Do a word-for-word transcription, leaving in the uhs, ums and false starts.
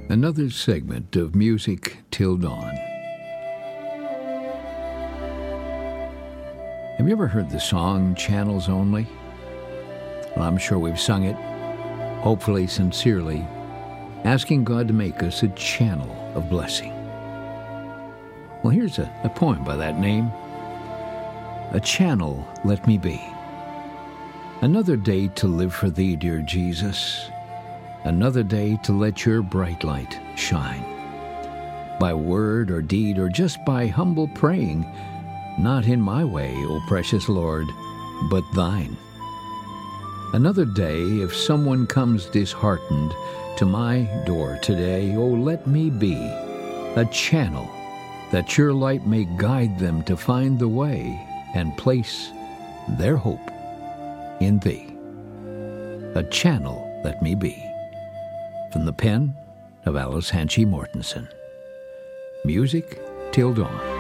Another segment of Music Till Dawn. Have you ever heard the song Channels Only? Well, I'm sure we've sung it, hopefully sincerely, asking God to make us a channel of blessing. Well, here's a, a poem by that name. A channel let me be. Another day to live for thee, dear Jesus. Another day to let your bright light shine. By word or deed or just by humble praying, not in my way, O precious Lord, but thine. Another day, if someone comes disheartened to my door today, oh, let me be a channel that your light may guide them to find the way and place their hope in thee. A channel let me be. From the pen of Alice Hanchey Mortensen. Music Till Dawn.